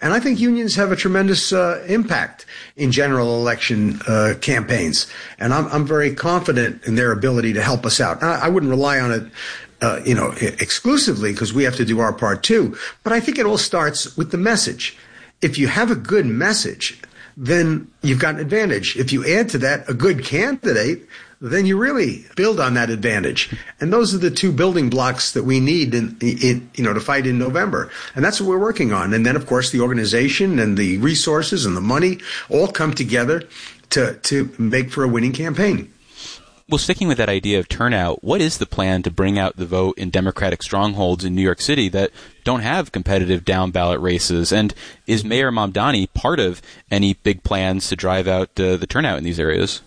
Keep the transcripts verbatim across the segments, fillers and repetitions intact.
And I think unions have a tremendous uh, impact in general election uh, campaigns. And I'm, I'm very confident in their ability to help us out. I, I wouldn't rely on it Uh, you know, exclusively, because we have to do our part too. But I think it all starts with the message. If you have a good message, then you've got an advantage. If you add to that a good candidate, then you really build on that advantage. And those are the two building blocks that we need in, in, you know, to fight in November. And that's what we're working on. And then, of course, the organization and the resources and the money all come together to, to make for a winning campaign. Well, sticking with that idea of turnout, what is the plan to bring out the vote in Democratic strongholds in New York City that don't have competitive down-ballot races? And is Mayor Mamdani part of any big plans to drive out uh, the turnout in these areas?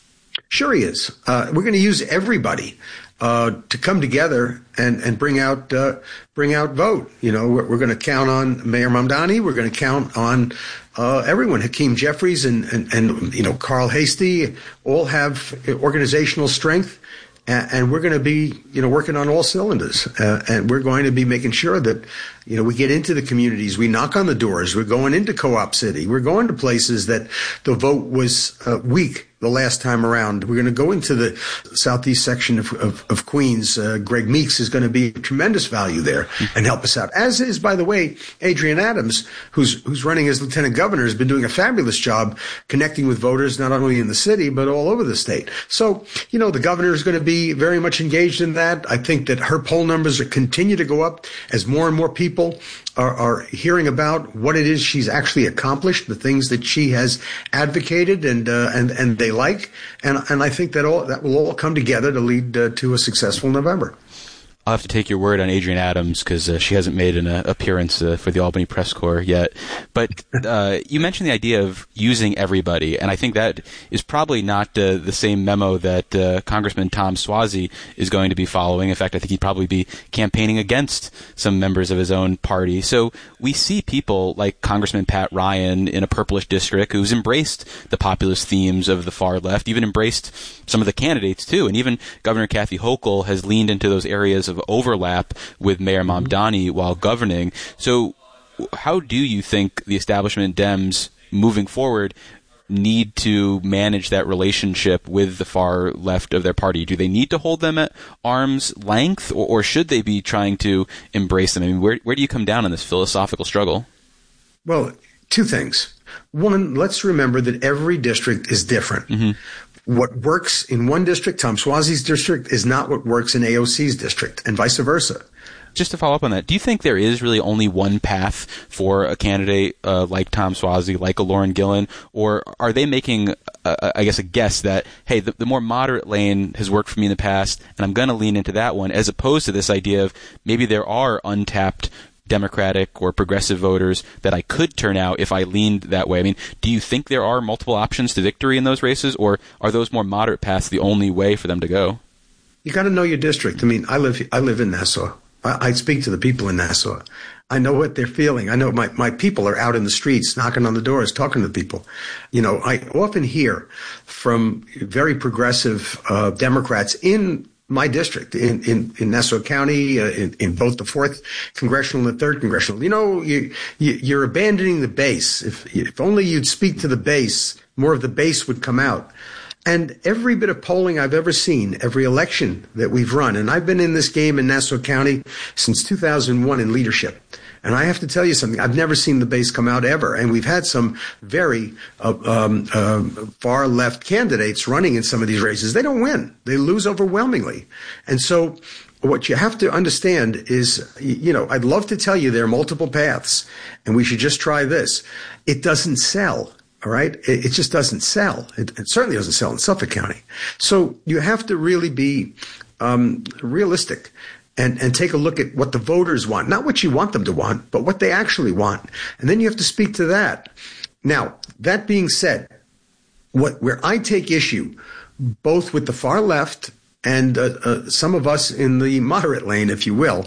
Sure he is. Uh, we're going to use everybody uh, to come together and, and bring out uh, bring out vote. You know, we're, we're going to count on Mayor Mamdani. We're going to count on uh, everyone. Hakeem Jeffries and, and, and, you know, Carl Hasty all have organizational strength. And we're going to be, you know, working on all cylinders. Uh, and we're going to be making sure that, you know, we get into the communities. We knock on the doors. We're going into Co-op City. We're going to places that the vote was uh, weak the last time around. We're going to go into the southeast section of, of, of Queens. Uh, Greg Meeks is going to be tremendous value there and help us out. As is, by the way, Adrian Adams, who's who's running as lieutenant governor, has been doing a fabulous job connecting with voters, not only in the city, but all over the state. So, you know, the governor is going to be very much engaged in that. I think that her poll numbers are continue to go up as more and more people are, are hearing about what it is she's actually accomplished, the things that she has advocated and uh, and and they like, and and I think that all that will all come together to lead uh, to a successful November. I'll have to take your word on Adrian Adams because uh, she hasn't made an uh, appearance uh, for the Albany Press Corps yet. But uh, you mentioned the idea of using everybody, and I think that is probably not uh, the same memo that uh, Congressman Tom Suozzi is going to be following. In fact, I think he'd probably be campaigning against some members of his own party. So we see people like Congressman Pat Ryan in a purplish district who's embraced the populist themes of the far left, even embraced some of the candidates too, and even Governor Kathy Hochul has leaned into those areas of overlap with Mayor Mamdani while governing. So how do you think the establishment Dems moving forward need to manage that relationship with the far left of their party? Do they need to hold them at arm's length, or, or should they be trying to embrace them? I mean, where, where do you come down on this philosophical struggle? Well, two things. One, let's remember that every district is different. Mm-hmm. What works in one district, Tom Suozzi's district, is not what works in A O C's district, and vice versa. Just to follow up on that, do you think there is really only one path for a candidate uh, like Tom Suozzi, like a Lauren Gillen, or are they making, uh, I guess, a guess that, hey, the, the more moderate lane has worked for me in the past, and I'm going to lean into that one, as opposed to this idea of maybe there are untapped Democratic or progressive voters that I could turn out if I leaned that way? I mean, do you think there are multiple options to victory in those races, or are those more moderate paths the only way for them to go? You got to know your district. I mean, I live I live in Nassau. I, I speak to the people in Nassau. I know what they're feeling. I know my, my people are out in the streets, knocking on the doors, talking to people. You know, I often hear from very progressive uh, Democrats in my district, in, in, in Nassau County, uh, in, in both the fourth congressional and the third congressional. You know, you, you, you're abandoning the base. If, if only you'd speak to the base, more of the base would come out. And every bit of polling I've ever seen, every election that we've run, and I've been in this game in Nassau County since two thousand one in leadership. And I have to tell you something, I've never seen the base come out ever. And we've had some very uh, um, uh, far left candidates running in some of these races. They don't win. They lose overwhelmingly. And so what you have to understand is, you know, I'd love to tell you there are multiple paths and we should just try this. It doesn't sell. All right. It, it just doesn't sell. It, it certainly doesn't sell in Suffolk County. So you have to really be um, realistic. And, and take a look at what the voters want, not what you want them to want, but what they actually want. And then you have to speak to that. Now, that being said, what where I take issue, both with the far left and uh, uh, some of us in the moderate lane, if you will,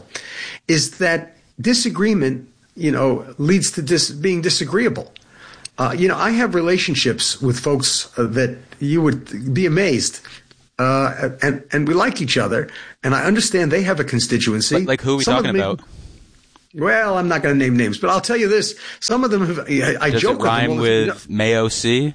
is that disagreement, you know, leads to dis- being disagreeable. Uh, you know, I have relationships with folks uh, that you would be amazed. Uh, and, and we like each other, and I understand they have a constituency. Like, like who are we Some talking me, about? Well, I'm not going to name names, but I'll tell you this. Some of them have, I, I Does joke it rhyme with, with, them, with Mayo C?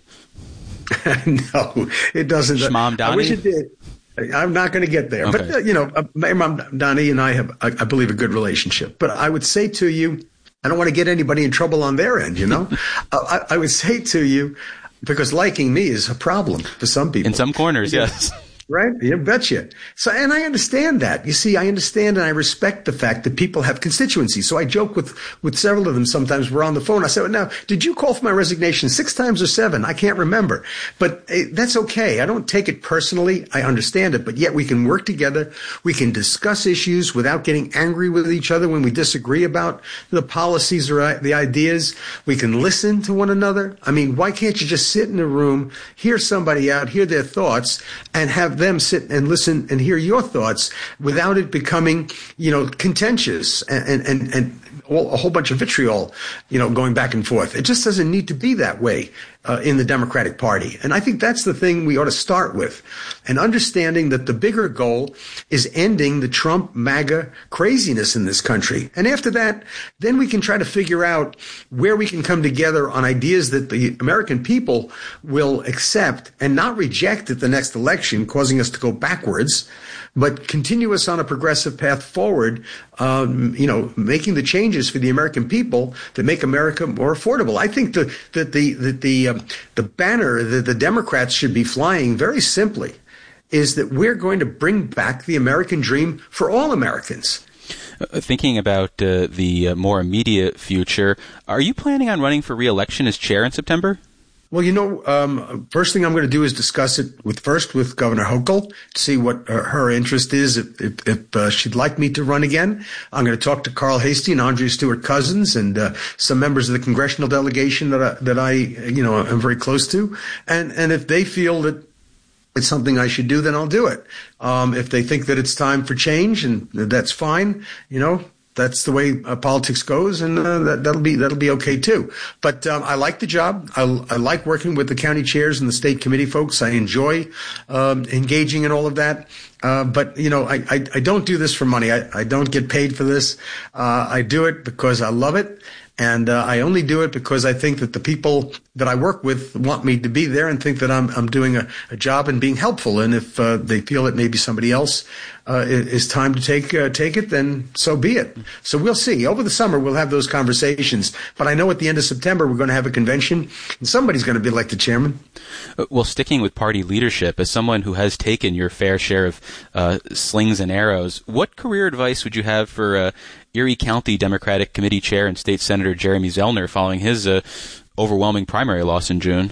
No, it doesn't. Shmam Donnie? I wish it did. I'm not going to get there. Okay. But, uh, you know, uh, Imam Donnie and I have, I, I believe, a good relationship. But I would say to you, I don't want to get anybody in trouble on their end, you know. uh, I, I would say to you, because liking me is a problem for some people. In some corners, yes. Right? You betcha. So, and I understand that. You see, I understand and I respect the fact that people have constituencies. So I joke with, with several of them sometimes. We're on the phone. I say, well, now, did you call for my resignation six times or seven? I can't remember. But eh, that's okay. I don't take it personally. I understand it. But yet we can work together. We can discuss issues without getting angry with each other when we disagree about the policies or the ideas. We can listen to one another. I mean, why can't you just sit in a room, hear somebody out, hear their thoughts, and have them sit and listen and hear your thoughts without it becoming, you know, contentious and, and, and all, a whole bunch of vitriol, you know, going back and forth. It just doesn't need to be that way uh, in the Democratic Party. And I think that's the thing we ought to start with, and understanding that the bigger goal is ending the Trump MAGA craziness in this country. And after that, then we can try to figure out where we can come together on ideas that the American people will accept and not reject at the next election, causing us to go backwards, but continue us on a progressive path forward, um, you know, making the changes for the American people that make America more affordable. I think the, that the, that the, um, the banner that the Democrats should be flying very simply is that we're going to bring back the American dream for all Americans. Uh, thinking about uh, the uh, more immediate future, are you planning on running for re-election as chair in September? Well, you know, um, first thing I'm going to do is discuss it with first with Governor Hochul to see what her, her interest is. If, if, if uh, she'd like me to run again, I'm going to talk to Carl Hastie and Andrea Stewart-Cousins and uh, some members of the congressional delegation that I, that I, you know, am very close to. And and if they feel that it's something I should do, then I'll do it. Um, if they think that it's time for change, and that's fine, you know. That's the way uh, politics goes, and uh, that, that'll be that'll be okay too. But um, I like the job. I, I like working with the county chairs and the state committee folks. I enjoy um, engaging in all of that. Uh, but you know, I, I I don't do this for money. I, I don't get paid for this. Uh, I do it because I love it. And uh, I only do it because I think that the people that I work with want me to be there and think that I'm I'm doing a, a job and being helpful. And if uh, they feel that maybe somebody else uh, is time to take uh, take it, then so be it. So we'll see. Over the summer, we'll have those conversations. But I know at the end of September, we're going to have a convention, and somebody's going to be like the chairman. Well, sticking with party leadership, as someone who has taken your fair share of uh, slings and arrows, what career advice would you have for uh, Erie County Democratic Committee Chair and State Senator Jeremy Zellner following his uh, overwhelming primary loss in June?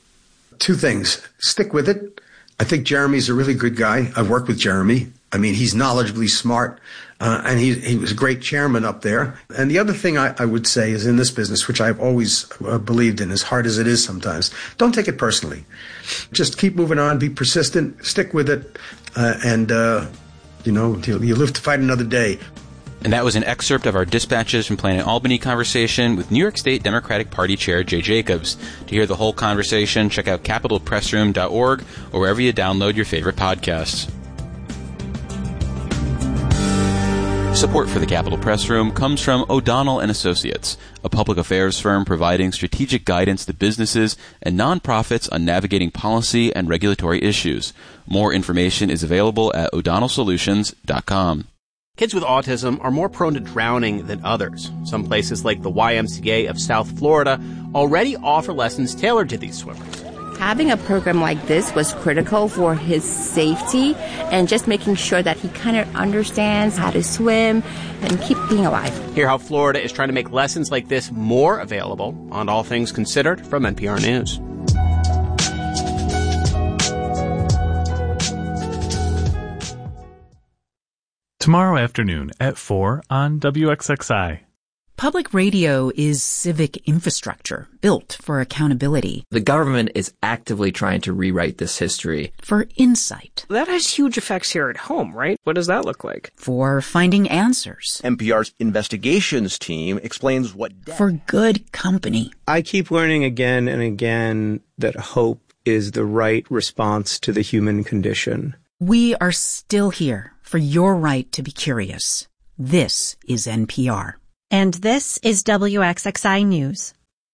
Two things. Stick with it. I think Jeremy's a really good guy. I've worked with Jeremy. I mean, he's knowledgeably smart, uh, and he he was a great chairman up there. And the other thing I, I would say is in this business, which I've always uh, believed in, as hard as it is sometimes, don't take it personally. Just keep moving on, be persistent, stick with it, uh, and, uh, you know, you, you live to fight another day. And that was an excerpt of our Dispatches from Planet Albany conversation with New York State Democratic Party Chair Jay Jacobs. To hear the whole conversation, check out capital press room dot org or wherever you download your favorite podcasts. Support for the Capitol Press Room comes from O'Donnell and Associates, a public affairs firm providing strategic guidance to businesses and nonprofits on navigating policy and regulatory issues. More information is available at o'donnell solutions dot com. Kids with autism are more prone to drowning than others. Some places like the Y M C A of South Florida already offer lessons tailored to these swimmers. Having a program like this was critical for his safety and just making sure that he kind of understands how to swim and keep being alive. Hear how Florida is trying to make lessons like this more available on All Things Considered from N P R News. Tomorrow afternoon at four on W X X I. Public radio is civic infrastructure built for accountability. The government is actively trying to rewrite this history. For insight. That has huge effects here at home, right? What does that look like? For finding answers. N P R's investigations team explains what... De- For good company. I keep learning again and again that hope is the right response to the human condition. We are still here for your right to be curious. This is N P R. And this is W X X I News.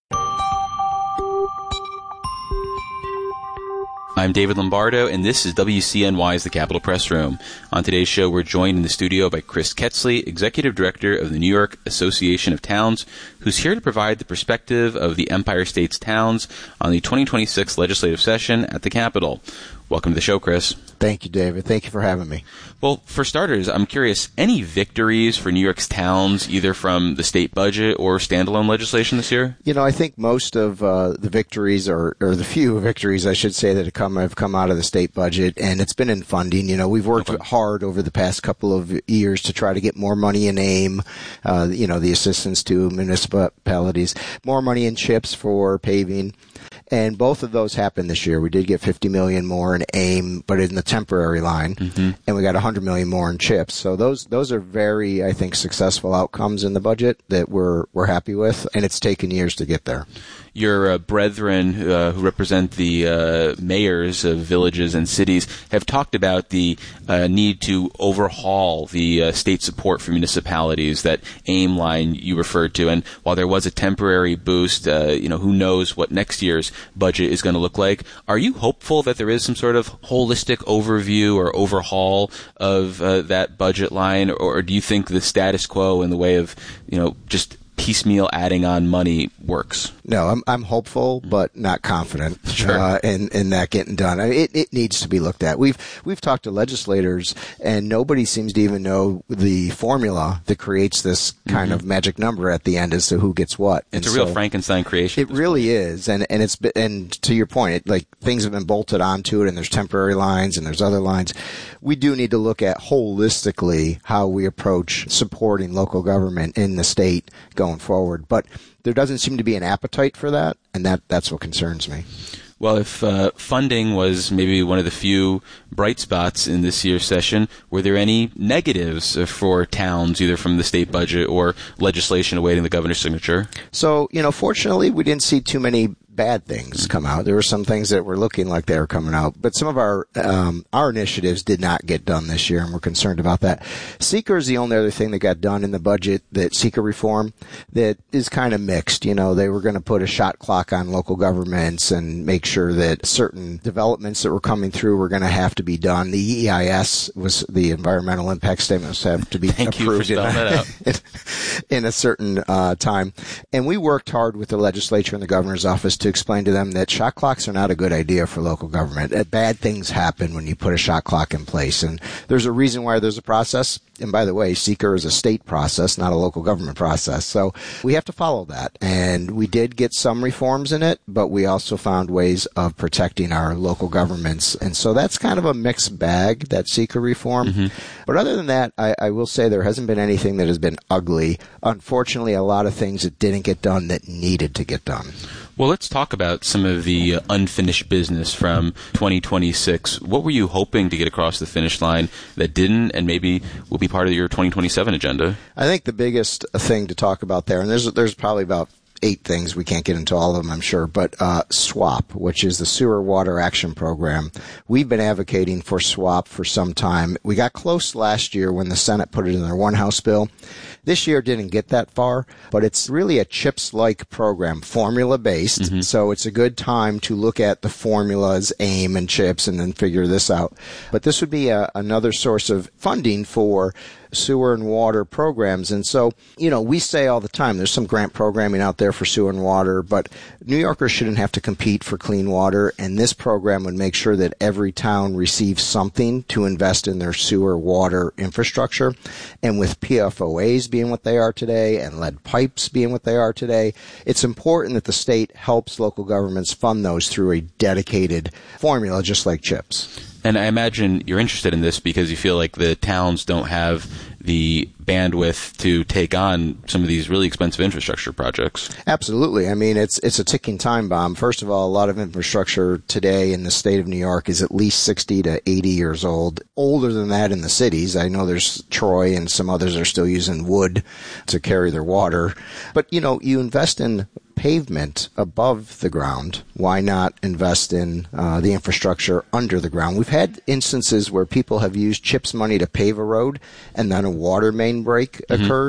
I'm David Lombardo, and this is W C N Y's The Capitol Press Room. On today's show, we're joined in the studio by Chris Ketzley, Executive Director of the New York Association of Towns, who's here to provide the perspective of the Empire State's towns on the twenty twenty-six legislative session at the Capitol. Welcome to the show, Chris. Thank you, David. Thank you for having me. Well, for starters, I'm curious, any victories for New York's towns, either from the state budget or standalone legislation this year? You know, I think most of uh, the victories, or, or the few victories, I should say, that have come, have come out of the state budget, and it's been in funding. You know, we've worked okay. hard over the past couple of years to try to get more money in AIM, uh, you know, the assistance to municipalities, more money in CHIPS for paving. And both of those happened this year. We did get fifty million dollars more in AIM, but in the temporary line, mm-hmm. and we got one hundred million dollars more in CHIPS. So those those are very, I think, successful outcomes in the budget that we're we're happy with, and it's taken years to get there. Your uh, brethren uh, who represent the uh, mayors of villages and cities have talked about the uh, need to overhaul the uh, state support for municipalities, that AIM line you referred to. And while there was a temporary boost, uh, you know, who knows what next year's budget is going to look like. Are you hopeful that there is some sort of holistic overview or overhaul of uh, that budget line, or, or do you think the status quo in the way of, you know, just piecemeal adding on money works? No, I'm I'm hopeful, but not confident sure. uh, in in that getting done. I mean, it it needs to be looked at. We've we've talked to legislators, and nobody seems to even know the formula that creates this kind mm-hmm. of magic number at the end as to who gets what. And it's so a real Frankenstein creation. It really point. is, and and it's and to your point, it, like things have been bolted onto it, and there's temporary lines and there's other lines. We do need to look at holistically how we approach supporting local government in the state going forward, but there doesn't seem to be an appetite for that, and that, that's what concerns me. Well, if uh, funding was maybe one of the few bright spots in this year's session, were there any negatives for towns, either from the state budget or legislation awaiting the governor's signature? So, you know, fortunately, we didn't see too many bad things come out. There were some things that were looking like they were coming out, but some of our um, our initiatives did not get done this year, and we're concerned about that. Seeker is the only other thing that got done in the budget, that Seeker reform, that is kind of mixed. You know, they were going to put a shot clock on local governments and make sure that certain developments that were coming through were going to have to be done. The E I S was the environmental impact statements have to be Thank approved you for in, that a, out. in a certain uh, time. And we worked hard with the legislature and the governor's office to explain to them that shot clocks are not a good idea for local government. Bad things happen when you put a shot clock in place, and there's a reason why there's a process. And by the way, Seeker is a state process, not a local government process. So we have to follow that. And we did get some reforms in it, but we also found ways of protecting our local governments. And so that's kind of a mixed bag, that Seeker reform. Mm-hmm. But other than that, I, I will say there hasn't been anything that has been ugly. Unfortunately, a lot of things that didn't get done that needed to get done. Well, let's talk about some of the uh, unfinished business from twenty twenty-six. What were you hoping to get across the finish line that didn't, and maybe will be part of your twenty twenty-seven agenda? I think the biggest thing to talk about there, and there's there's probably about eight things. We can't get into all of them, I'm sure, but uh, SWAP, which is the Sewer Water Action Program. We've been advocating for SWAP for some time. We got close last year when the Senate put it in their one House bill. This year didn't get that far, but it's really a CHIPS-like program, formula-based, mm-hmm. so it's a good time to look at the formulas, AIM and CHIPS, and then figure this out. But this would be a, another source of funding for sewer and water programs. And so, you know, we say all the time, there's some grant programming out there for sewer and water, but New Yorkers shouldn't have to compete for clean water, and this program would make sure that every town receives something to invest in their sewer water infrastructure. And with P F O As being what they are today and lead pipes being what they are today, it's important that the state helps local governments fund those through a dedicated formula, just like CHIPS. And I imagine you're interested in this because you feel like the towns don't have the bandwidth to take on some of these really expensive infrastructure projects. Absolutely. I mean, it's it's a ticking time bomb. First of all, a lot of infrastructure today in the state of New York is at least sixty to eighty years old. Older than that in the cities. I know there's Troy and some others are still using wood to carry their water. But, you know, you invest in pavement above the ground. Why not invest in uh, the infrastructure under the ground? We've had instances where people have used CHIPS money to pave a road and then a water main break mm-hmm. occurs.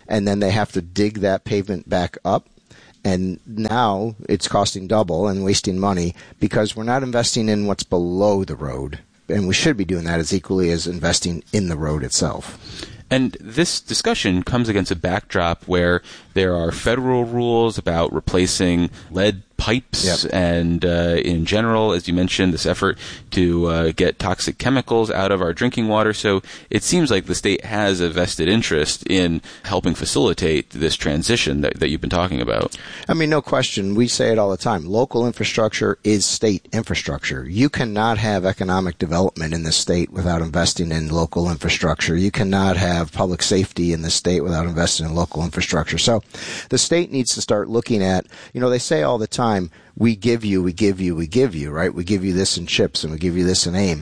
and then they have to dig that pavement back up. And now it's costing double and wasting money because we're not investing in what's below the road. And we should be doing that as equally as investing in the road itself. And this discussion comes against a backdrop where there are federal rules about replacing lead pipes yep. and uh, in general, as you mentioned, this effort to uh, get toxic chemicals out of our drinking water. So it seems like the state has a vested interest in helping facilitate this transition that, that you've been talking about. I mean, no question. We say it all the time. Local infrastructure is state infrastructure. You cannot have economic development in this state without investing in local infrastructure. You cannot have public safety in this state without investing in local infrastructure. So the state needs to start looking at, you know, they say all the time, we give you, we give you, we give you, right? We give you this in CHIPS and we give you this in AIM.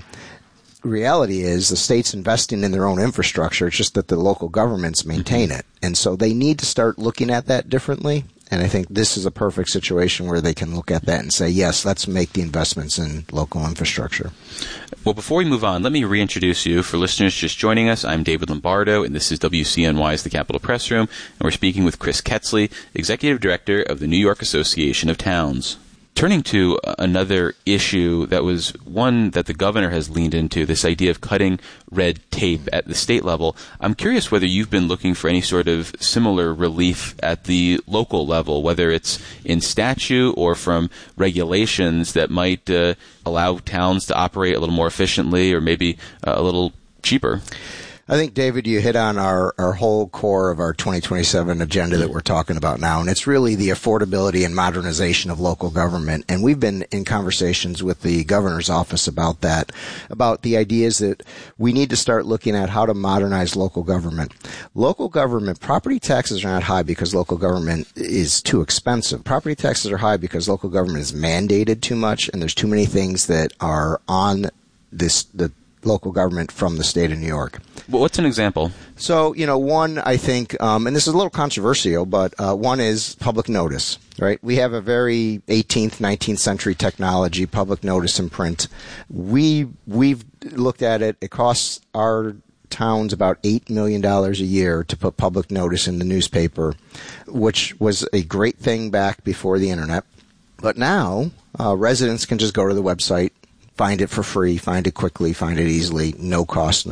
Reality is the state's investing in their own infrastructure. It's just that the local governments maintain it. And so they need to start looking at that differently. And I think this is a perfect situation where they can look at that and say, yes, let's make the investments in local infrastructure. Well, before we move on, let me reintroduce you. For listeners just joining us, I'm David Lombardo, and this is W C N Y's The Capitol Press Room, and we're speaking with Chris Ketzley, Executive Director of the New York Association of Towns. Turning to another issue that was one that the governor has leaned into, this idea of cutting red tape at the state level, I'm curious whether you've been looking for any sort of similar relief at the local level, whether it's in statute or from regulations that might uh, allow towns to operate a little more efficiently or maybe uh, a little cheaper. I think, David, you hit on our, our whole core of our twenty twenty-seven agenda that we're talking about now, and it's really the affordability and modernization of local government. And we've been in conversations with the governor's office about that, about the ideas that we need to start looking at how to modernize local government. Local government, property taxes are not high because local government is too expensive. Property taxes are high because local government is mandated too much, and there's too many things that are on this the local government from the state of New York. Well, what's an example? So, you know, one, I think, um, and this is a little controversial, but uh, one is public notice, right? We have a very eighteenth, nineteenth century technology, public notice in print. We, we've looked at it. It costs our towns about eight million dollars a year to put public notice in the newspaper, which was a great thing back before the internet. But now, uh, residents can just go to the website, find it for free, find it quickly, find it easily, no cost.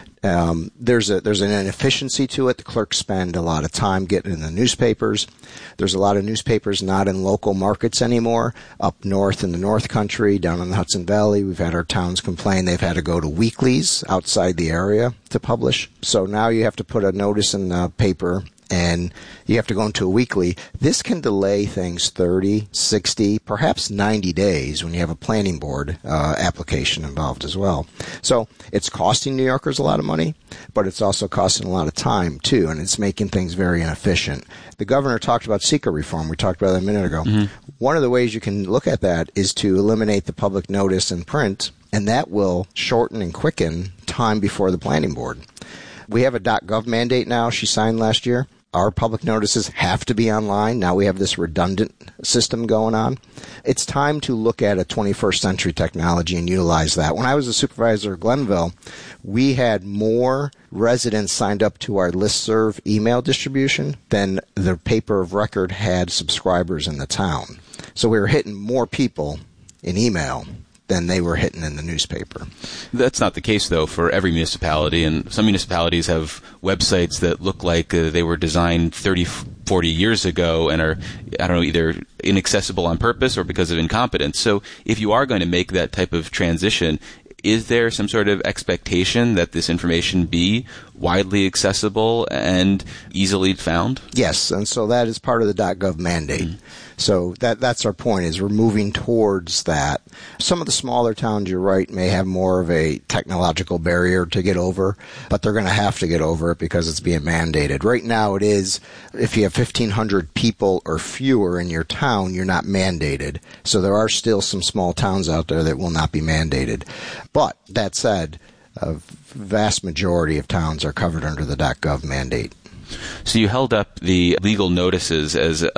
Um, there's a there's an inefficiency to it. The clerks spend a lot of time getting in the newspapers. There's a lot of newspapers not in local markets anymore. Up north in the North Country, down in the Hudson Valley, we've had our towns complain they've had to go to weeklies outside the area to publish. So now you have to put a notice in the paper, and you have to go into a weekly. This can delay things thirty, sixty, perhaps ninety days when you have a planning board uh, application involved as well. So it's costing New Yorkers a lot of money, but it's also costing a lot of time, too, and it's making things very inefficient. The governor talked about seeker reform. We talked about that a minute ago. Mm-hmm. One of the ways you can look at that is to eliminate the public notice in print, and that will shorten and quicken time before the planning board. We have a .gov mandate now she signed last year. Our public notices have to be online. Now we have this redundant system going on. It's time to look at a twenty-first century technology and utilize that. When I was a supervisor at Glenville, we had more residents signed up to our listserv email distribution than the paper of record had subscribers in the town. So we were hitting more people in email than they were hitting in the newspaper. That's not the case, though, for every municipality. And some municipalities have websites that look like uh, they were designed thirty, forty years ago and are, I don't know, either inaccessible on purpose or because of incompetence. So if you are going to make that type of transition, is there some sort of expectation that this information be widely accessible and easily found? Yes, and so that is part of the .gov mandate. Mm-hmm. So that that's our point, is we're moving towards that. Some of the smaller towns, you're right, may have more of a technological barrier to get over, but they're going to have to get over it because it's being mandated. Right now it is, if you have fifteen hundred people or fewer in your town, you're not mandated. So there are still some small towns out there that will not be mandated. But that said, a vast majority of towns are covered under the .gov mandate. So you held up the legal notices as a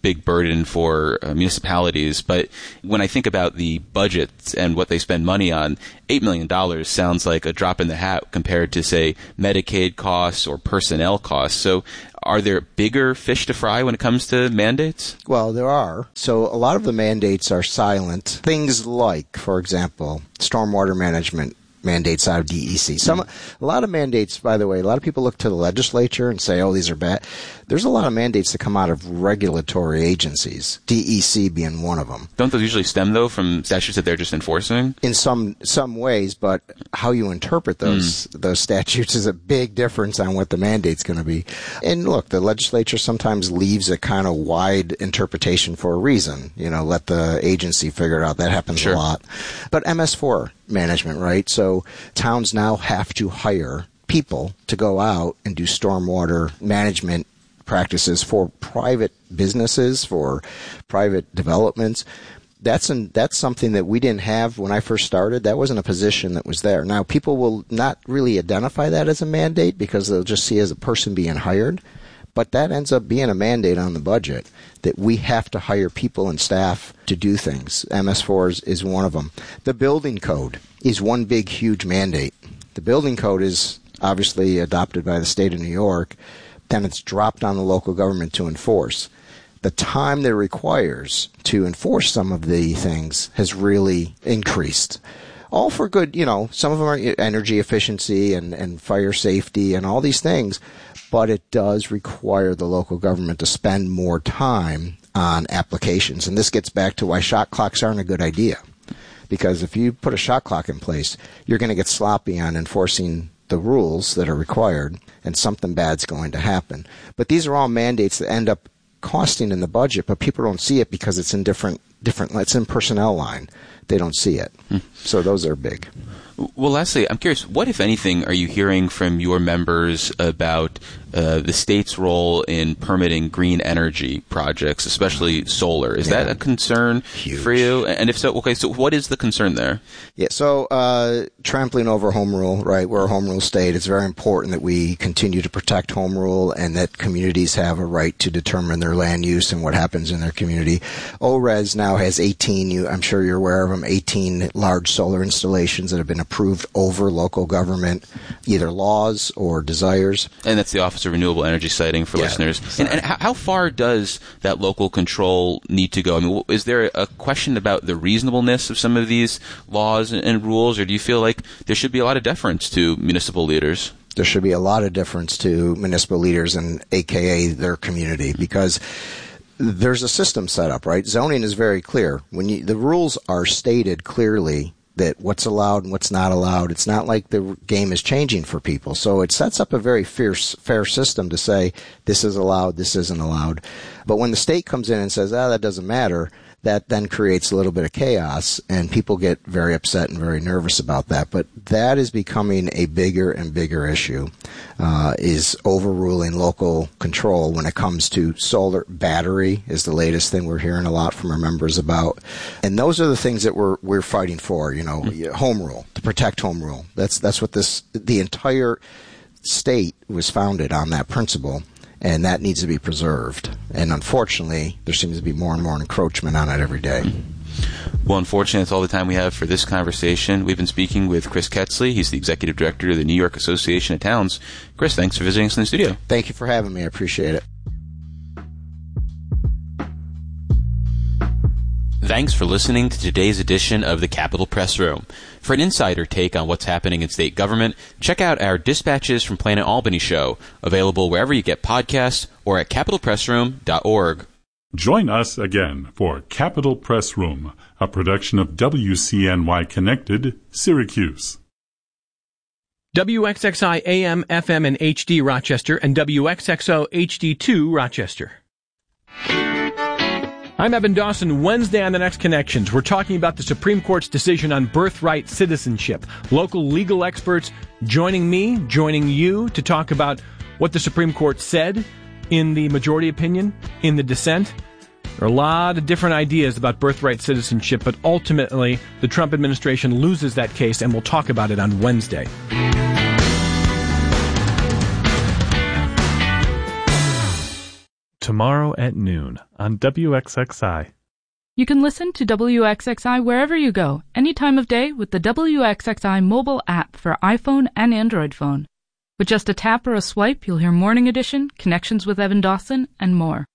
big burden for uh, municipalities. But when I think about the budgets and what they spend money on, eight million dollars sounds like a drop in the hat compared to, say, Medicaid costs or personnel costs. So are there bigger fish to fry when it comes to mandates? Well, there are. So a lot of the mandates are silent. Things like, for example, stormwater management mandates out of D E C. Some, a lot of mandates, by the way, a lot of people look to the legislature and say, oh, these are bad. There's a lot of mandates that come out of regulatory agencies, D E C being one of them. Don't those usually stem, though, from statutes that they're just enforcing? In some some ways, but how you interpret those mm. those statutes is a big difference on what the mandate's going to be. And look, the legislature sometimes leaves a kind of wide interpretation for a reason. You know, let the agency figure it out. That happens sure. a lot. But M S four management, right? So towns now have to hire people to go out and do stormwater management practices for private businesses, for private developments. That's an, that's something that we didn't have when I first started. That wasn't a position that was there. Now, people will not really identify that as a mandate because they'll just see it as a person being hired. But that ends up being a mandate on the budget that we have to hire people and staff to do things. M S four is, is one of them. The building code is one big, huge mandate. The building code is obviously adopted by the state of New York. Then it's dropped on the local government to enforce. The time that it requires to enforce some of the things has really increased. All for good, you know, some of them are energy efficiency and, and fire safety and all these things, but it does require the local government to spend more time on applications. And this gets back to why shot clocks aren't a good idea. Because if you put a shot clock in place, you're going to get sloppy on enforcing the rules that are required, and something bad's going to happen. But these are all mandates that end up costing in the budget, but people don't see it because it's in different, different it's in personnel line. They don't see it. Hmm. So those are big. Well, lastly, I'm curious, what, if anything, are you hearing from your members about uh, the state's role in permitting green energy projects, especially solar? Is yeah. that a concern Huge. for you? And if so, okay, so what is the concern there? Yeah, so uh, trampling over home rule, right? We're a home rule state. It's very important that we continue to protect home rule and that communities have a right to determine their land use and what happens in their community. O R E S now has eighteen, you, I'm sure you're aware of them, eighteen large solar installations that have been approved over local government, either laws or desires. And that's the Office of Renewable Energy Siting for yeah, listeners. And, and how far does that local control need to go? I mean, is there a question about the reasonableness of some of these laws and, and rules, or do you feel like there should be a lot of deference to municipal leaders? There should be a lot of deference to municipal leaders and A K A their community, because there's a system set up, right? Zoning is very clear. When you, the rules are stated clearly that what's allowed and what's not allowed. It's not like the game is changing for people. So it sets up a very fierce, fair system to say this is allowed, this isn't allowed. But when the state comes in and says, ah, that doesn't matter, that then creates a little bit of chaos, and people get very upset and very nervous about that. But that is becoming a bigger and bigger issue, uh, is overruling local control when it comes to solar. Battery is the latest thing we're hearing a lot from our members about. And those are the things that we're we're fighting for, you know, mm-hmm. home rule, to protect home rule. That's that's what this, the entire state was founded on, that principle. And that needs to be preserved. And unfortunately, there seems to be more and more encroachment on it every day. Well, unfortunately, that's all the time we have for this conversation. We've been speaking with Chris Ketzley. He's the Executive Director of the New York Association of Towns. Chris, thanks for visiting us in the studio. Thank you for having me. I appreciate it. Thanks for listening to today's edition of the Capitol Press Room. For an insider take on what's happening in state government, check out our Dispatches from Planet Albany show, available wherever you get podcasts or at capital press room dot org. Join us again for Capitol Press Room, a production of W C N Y Connected, Syracuse. W X X I A M, F M, and H D Rochester, and W X X O H D two Rochester. I'm Evan Dawson. Wednesday on The Next Connections, we're talking about the Supreme Court's decision on birthright citizenship. Local legal experts joining me, joining you to talk about what the Supreme Court said in the majority opinion, in the dissent. There are a lot of different ideas about birthright citizenship, but ultimately the Trump administration loses that case, and we'll talk about it on Wednesday. tomorrow at noon on W X X I. You can listen to W X X I wherever you go, any time of day with the W X X I mobile app for iPhone and Android phone. With just a tap or a swipe, you'll hear Morning Edition, Connections with Evan Dawson, and more.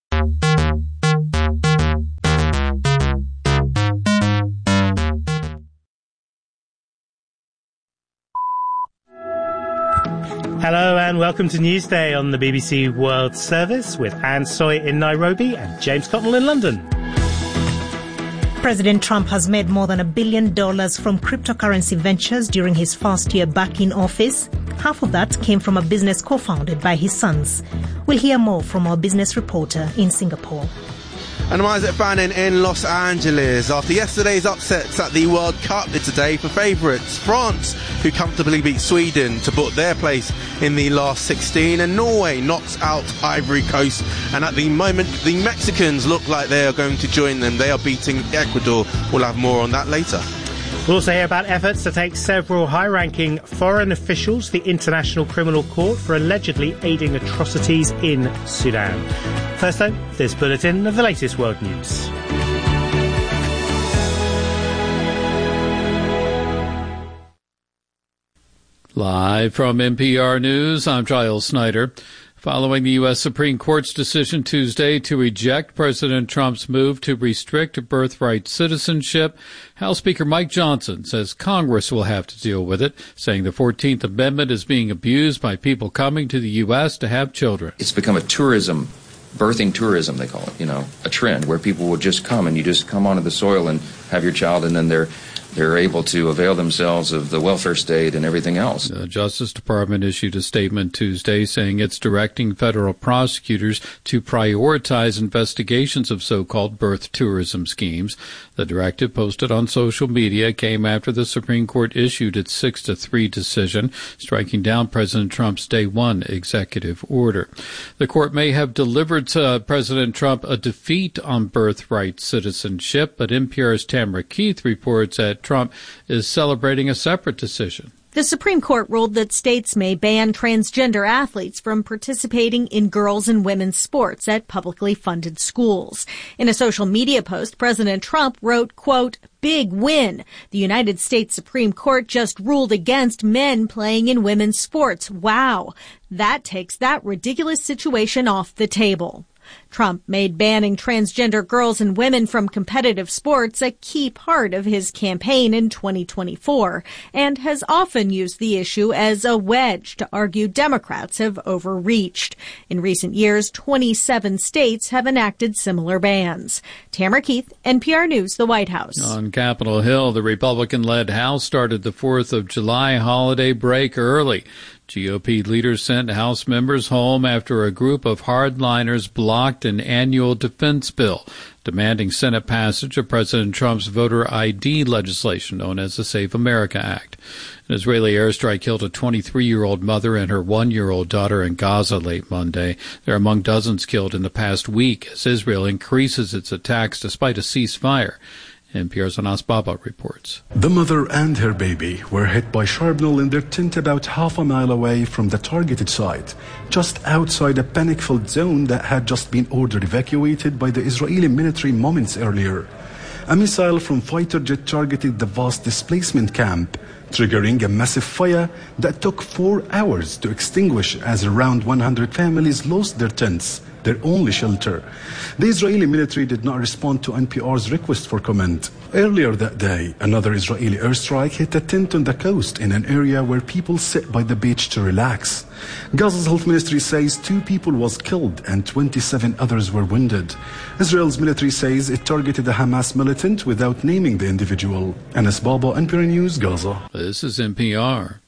Hello and welcome to Newsday on the B B C World Service with Anne Soy in Nairobi and James Cotnell in London. President Trump has made more than a billion dollars from cryptocurrency ventures during his first year back in office. Half of that came from a business co-founded by his sons. We'll hear more from our business reporter in Singapore. And I'm Isaac Fannin in Los Angeles. After yesterday's upsets at the World Cup, it's a day for favourites. France, who comfortably beat Sweden to book their place in the last sixteen, and Norway knocks out Ivory Coast. And at the moment, the Mexicans look like they are going to join them. They are beating Ecuador. We'll have more on that later. We'll also hear about efforts to take several high-ranking foreign officials to the International Criminal Court for allegedly aiding atrocities in Sudan. First, though, this bulletin of the latest world news. Live from N P R News, I'm Giles Snyder. Following the U S Supreme Court's decision Tuesday to reject President Trump's move to restrict birthright citizenship, House Speaker Mike Johnson says Congress will have to deal with it, saying the fourteenth Amendment is being abused by people coming to the U S to have children. It's become a tourism, birthing tourism, they call it, you know, a trend where people will just come and you just come onto the soil and have your child, and then they're They're able to avail themselves of the welfare state and everything else. The Justice Department issued a statement Tuesday saying it's directing federal prosecutors to prioritize investigations of so-called birth tourism schemes. The directive, posted on social media, came after the Supreme Court issued its six to three decision, striking down President Trump's day one executive order. The court may have delivered to President Trump a defeat on birthright citizenship, but N P R's Tamara Keith reports that Trump is celebrating a separate decision. The Supreme Court ruled that states may ban transgender athletes from participating in girls' and women's sports at publicly funded schools. In a social media post, President Trump wrote, quote, "Big win. The United States Supreme Court just ruled against men playing in women's sports. Wow. That takes that ridiculous situation off the table." Trump made banning transgender girls and women from competitive sports a key part of his campaign in twenty twenty-four, and has often used the issue as a wedge to argue Democrats have overreached. In recent years, twenty-seven states have enacted similar bans. Tamara Keith, N P R News, the White House. On Capitol Hill, the Republican-led House started the fourth of July holiday break early. G O P leaders sent House members home after a group of hardliners blocked an annual defense bill demanding Senate passage of President Trump's voter I D legislation known as the Save America Act. An Israeli airstrike killed a twenty-three-year-old mother and her one-year-old daughter in Gaza late Monday. They're among dozens killed in the past week as Israel increases its attacks despite a ceasefire. N P R's Anas Baba reports. The mother and her baby were hit by shrapnel in their tent about half a mile away from the targeted site, just outside a panic-filled zone that had just been ordered evacuated by the Israeli military moments earlier. A missile from fighter jet targeted the vast displacement camp, triggering a massive fire that took four hours to extinguish as around one hundred families lost their tents, their only shelter. The Israeli military did not respond to N P R's request for comment. Earlier that day, another Israeli airstrike hit a tent on the coast in an area where people sit by the beach to relax. Gaza's health ministry says two people was killed and twenty-seven others were wounded. Israel's military says it targeted a Hamas militant without naming the individual. Anas Baba, N P R News, Gaza. This is N P R.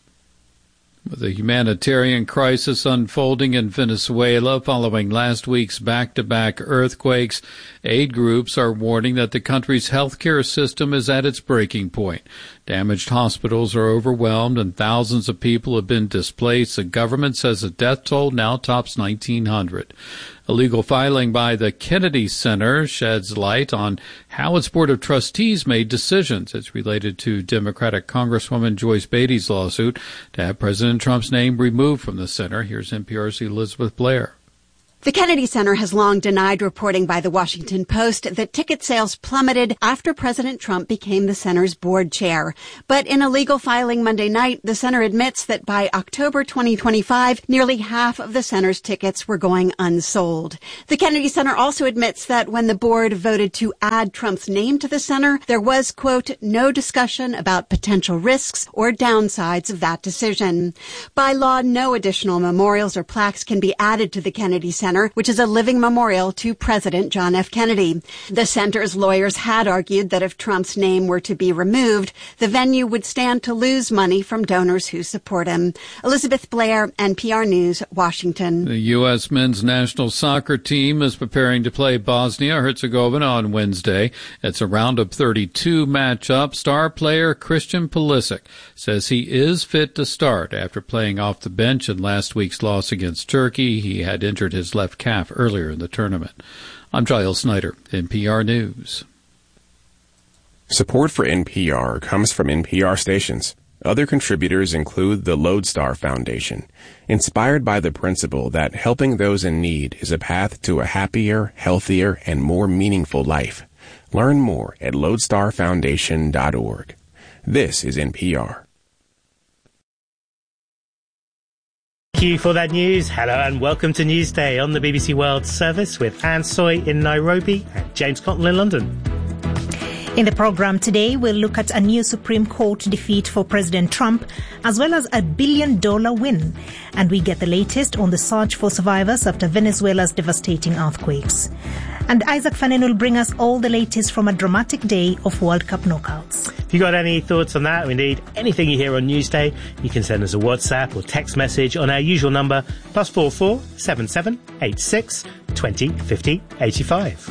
With a humanitarian crisis unfolding in Venezuela following last week's back-to-back earthquakes, aid groups are warning that the country's healthcare system is at its breaking point. Damaged hospitals are overwhelmed and thousands of people have been displaced. The government says the death toll now tops nineteen hundred. A legal filing by the Kennedy Center sheds light on how its Board of Trustees made decisions. It's related to Democratic Congresswoman Joyce Beatty's lawsuit to have President Trump's name removed from the center. Here's N P R's Elizabeth Blair. The Kennedy Center has long denied reporting by the Washington Post that ticket sales plummeted after President Trump became the center's board chair. But in a legal filing Monday night, the center admits that by October twenty twenty-five, nearly half of the center's tickets were going unsold. The Kennedy Center also admits that when the board voted to add Trump's name to the center, there was, quote, no discussion about potential risks or downsides of that decision. By law, no additional memorials or plaques can be added to the Kennedy Center, which is a living memorial to President John F. Kennedy. The center's lawyers had argued that if Trump's name were to be removed, the venue would stand to lose money from donors who support him. Elizabeth Blair, N P R News, Washington. The U S men's national soccer team is preparing to play Bosnia-Herzegovina on Wednesday. It's a round of thirty-two matchup. Star player Christian Pulisic says he is fit to start after playing off the bench in last week's loss against Turkey. He had injured his left calf earlier in the tournament. I'm Giles Snyder, N P R News. Support for N P R comes from N P R stations. Other contributors include the Lodestar Foundation, inspired by the principle that helping those in need is a path to a happier, healthier, and more meaningful life. Learn more at lodestar foundation dot org. This is N P R. Thank you for that news. Hello and welcome to Newsday on the B B C World Service with Anne Soy in Nairobi and James Cotton in London. In the program today, we'll look at a new Supreme Court defeat for President Trump, as well as a billion-dollar win. And we get the latest on the search for survivors after Venezuela's devastating earthquakes. And Isaac Fannin will bring us all the latest from a dramatic day of World Cup knockouts. If you've got any thoughts on that, or indeed anything you hear on Newsday, you can send us a WhatsApp or text message on our usual number, plus four four seven seven eight six twenty fifty eighty-five.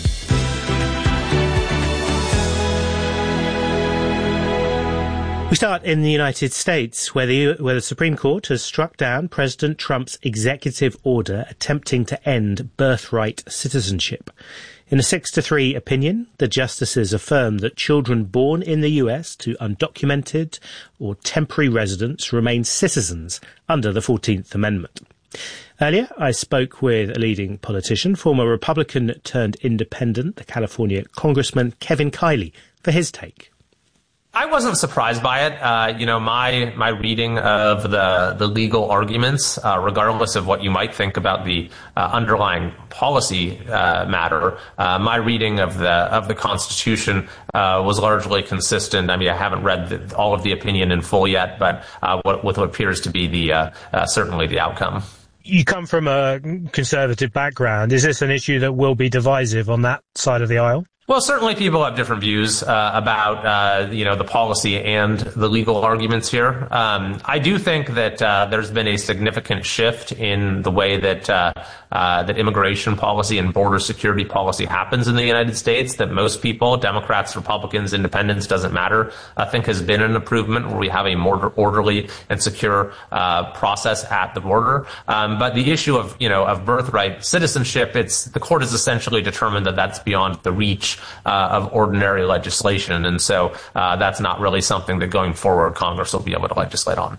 We start in the United States, where the, where the Supreme Court has struck down President Trump's executive order attempting to end birthright citizenship. In a six to three opinion, the justices affirmed that children born in the U S to undocumented or temporary residents remain citizens under the fourteenth Amendment. Earlier, I spoke with a leading politician, former Republican turned independent, the California Congressman Kevin Kiley, for his take. I wasn't surprised by it. Uh, you know, my my reading of the the legal arguments, uh, regardless of what you might think about the uh, underlying policy uh, matter, uh, my reading of the of the Constitution uh, was largely consistent. I mean, I haven't read the, all of the opinion in full yet, but uh, what, with what appears to be the uh, uh, certainly the outcome. You come from a conservative background. Is this an issue that will be divisive on that side of the aisle? Well, certainly people have different views uh, about, uh, you know, the policy and the legal arguments here. Um, I do think that uh, there's been a significant shift in the way that uh, uh, that immigration policy and border security policy happens in the United States, that most people, Democrats, Republicans, independents, doesn't matter, I think has been an improvement where we have a more orderly and secure uh, process at the border. Um, but the issue of, you know, of birthright citizenship, it's the court has essentially determined that that's beyond the reach Uh, of ordinary legislation, and so uh, that's not really something that going forward Congress will be able to legislate on.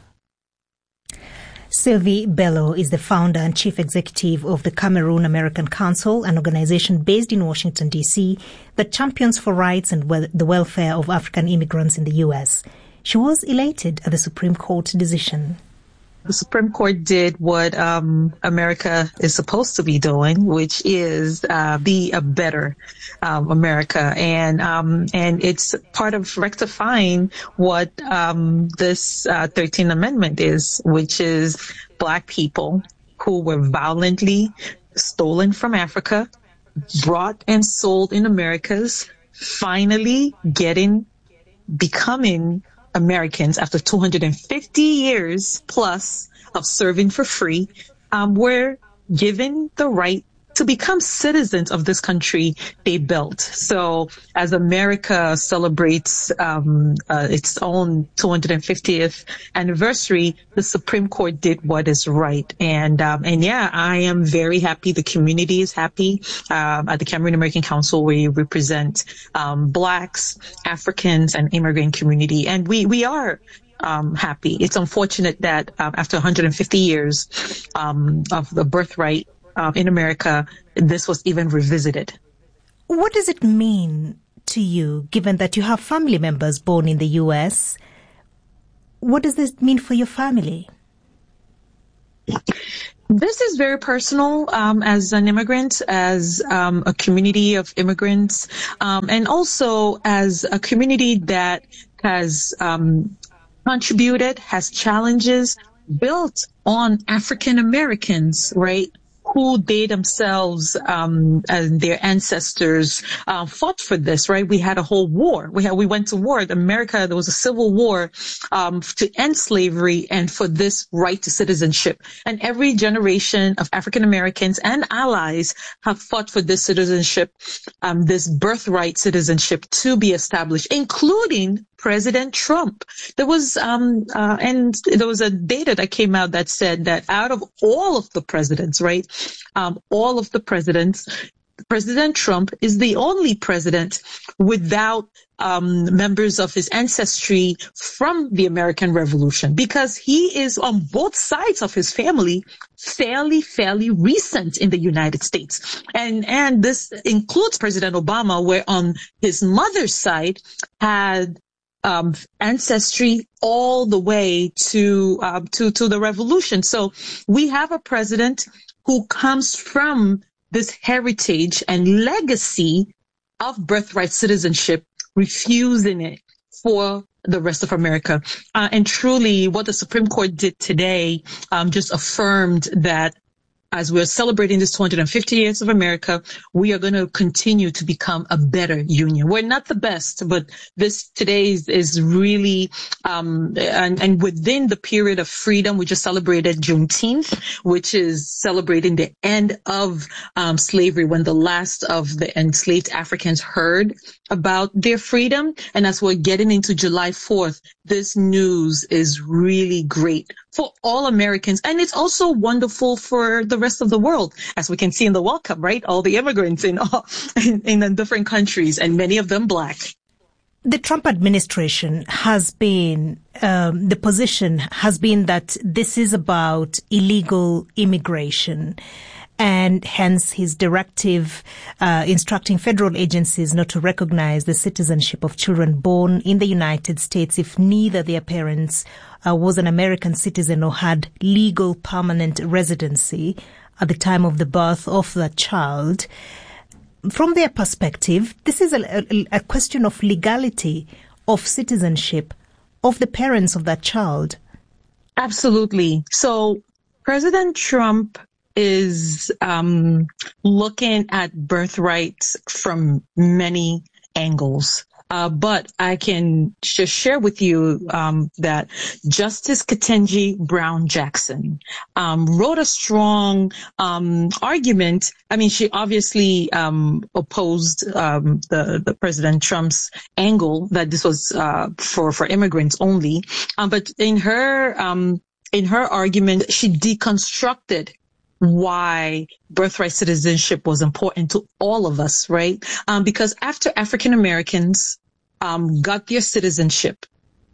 Sylvie Bello is the founder and chief executive of the Cameroon American Council, an organization based in Washington, D C that champions for rights and wel- the welfare of African immigrants in the U S. She was elated at the Supreme Court decision. The Supreme Court did what um, America is supposed to be doing, which is uh, be a better um, America, and um, and it's part of rectifying what um, this uh, thirteenth Amendment is, which is Black people who were violently stolen from Africa, brought and sold in Americas, finally getting, becoming Americans after two hundred fifty years plus of serving for free, um, were given the right to become citizens of this country they built. So as America celebrates um, uh, its own two hundred fiftieth anniversary, the Supreme Court did what is right. And um, and yeah, I am very happy. The community is happy. Uh, at the Cameroon American Council, we represent um, Blacks, Africans, and immigrant community. And we, we are Um, happy. It's unfortunate that um, after one hundred fifty years um, of the birthright uh, in America, this was even revisited. What does it mean to you, given that you have family members born in the U S? What does this mean for your family? This is very personal um, as an immigrant, as um, a community of immigrants, um, and also as a community that has um, contributed, has challenges built on African Americans, right? Who they themselves um, and their ancestors uh, fought for this, right? We had a whole war. We had we went to war. America, there was a civil war um, to end slavery and for this right to citizenship. And every generation of African Americans and allies have fought for this citizenship, um, this birthright citizenship to be established, including President Trump. There was, um, uh, and there was a data that came out that said that out of all of the presidents, right, um, all of the presidents, President Trump is the only president without um, members of his ancestry from the American Revolution, because he is on both sides of his family fairly, fairly recent in the United States. And, and this includes President Obama, where on his mother's side had Um, ancestry all the way to, uh, to, to the revolution. So we have a president who comes from this heritage and legacy of birthright citizenship, refusing it for the rest of America. Uh, and truly what the Supreme Court did today, um, just affirmed that as we're celebrating this two hundred fifty years of America, we are going to continue to become a better union. We're not the best, but this today is, is really, um, and, and within the period of freedom, we just celebrated Juneteenth, which is celebrating the end of um, slavery, when the last of the enslaved Africans heard about their freedom. And as we're getting into July fourth, this news is really great for all Americans. And it's also wonderful for the rest of the world, as we can see in the welcome, right? All the immigrants in, all, in, in the different countries, and many of them Black. The Trump administration has been, um, the position has been that this is about illegal immigration, and hence his directive uh, instructing federal agencies not to recognize the citizenship of children born in the United States if neither their parents uh, was an American citizen or had legal permanent residency at the time of the birth of the child. From their perspective, this is a, a, a question of legality of citizenship of the parents of that child. Absolutely. So President Trump is um, looking at birthrights from many angles. Uh, but I can just share with you um, that Justice Ketanji Brown Jackson um, wrote a strong um, argument. I mean, she obviously um, opposed um, the, the President Trump's angle that this was uh, for for immigrants only. Um, but in her um, in her argument, she deconstructed why birthright citizenship was important to all of us, right? Um, because after African Americans um, got their citizenship,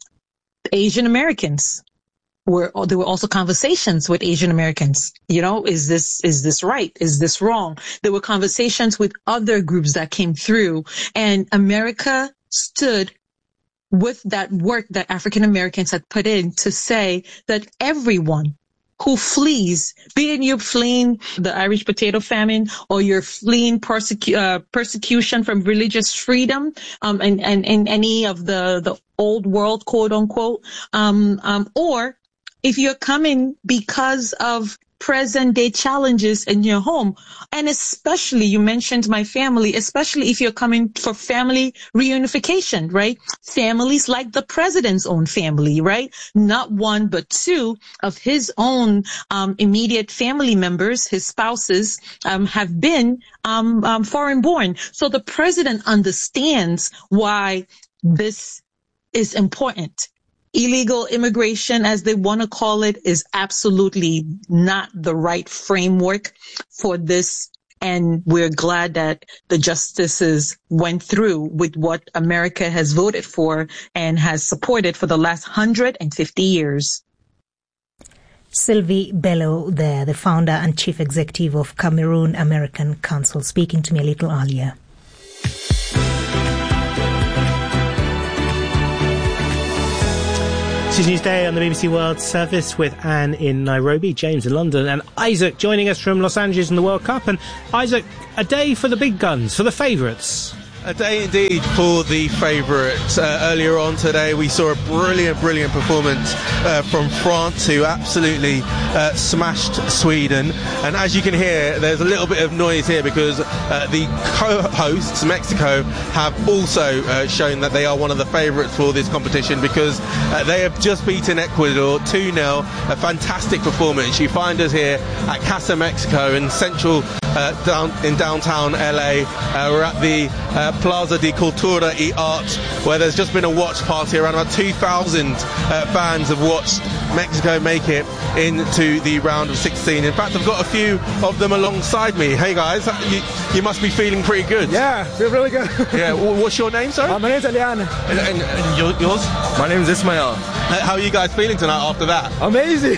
Asian Americans were, there were also conversations with Asian Americans. You know, is this, is this right? Is this wrong? There were conversations with other groups that came through, and America stood with that work that African Americans had put in to say that everyone who flees, be it you're fleeing the Irish potato famine or you're fleeing persecu- uh, persecution from religious freedom, um, and, and, and any of the, the old world, quote unquote, um, um, or if you're coming because of present day challenges in your home. And especially, you mentioned my family, especially if you're coming for family reunification, right? Families like the president's own family, right? Not one, but two of his own um, immediate family members, his spouses, um, have been um, um, foreign born. So the president understands why this is important. Illegal immigration, as they want to call it, is absolutely not the right framework for this. And we're glad that the justices went through with what America has voted for and has supported for the last one hundred fifty years. Sylvie Bello there, the founder and chief executive of Cameroon American Council, speaking to me a little earlier. This is Newsday on the B B C World Service with Anne in Nairobi, James in London, and Isaac joining us from Los Angeles in the World Cup. And Isaac, a day for the big guns, for the favourites. A day indeed for the favourites. Uh, earlier on today we saw a brilliant, brilliant performance uh, from France, who absolutely uh, smashed Sweden. And as you can hear, there's a little bit of noise here because uh, the co-hosts, Mexico, have also uh, shown that they are one of the favourites for this competition because uh, they have just beaten Ecuador two nil. A fantastic performance. You find us here at Casa Mexico in central uh, down in downtown L A. Uh, we're at the uh, Plaza de Cultura y Art, where there's just been a watch party. Around about two thousand uh, fans have watched Mexico make it into the round of sixteen. In fact, I've got a few of them alongside me. Hey guys, you, you must be feeling pretty good. Yeah, feel really good. Yeah, what's your name, sorry? Uh, my name's Elian. And, and, and yours? My name's Ismail. How are you guys feeling tonight after that? Amazing.